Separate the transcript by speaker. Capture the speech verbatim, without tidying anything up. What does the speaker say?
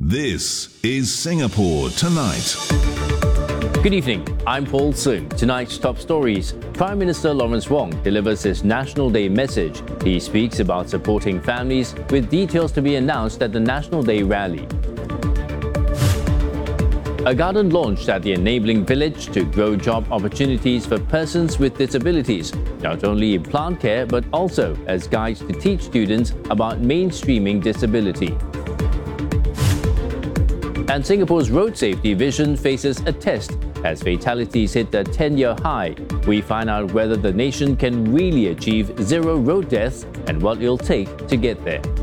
Speaker 1: This is Singapore Tonight.
Speaker 2: Good evening, I'm Paul Soon. Tonight's top stories. Prime Minister Lawrence Wong delivers his National Day message. He speaks about supporting families, with details to be announced at the National Day rally. A garden launched at the Enabling Village to grow job opportunities for persons with disabilities, not only in plant care but also as guides to teach students about mainstreaming disability. And Singapore's road safety vision faces a test as fatalities hit a ten-year high. We find out whether the nation can really achieve zero road deaths and what it'll take to get there.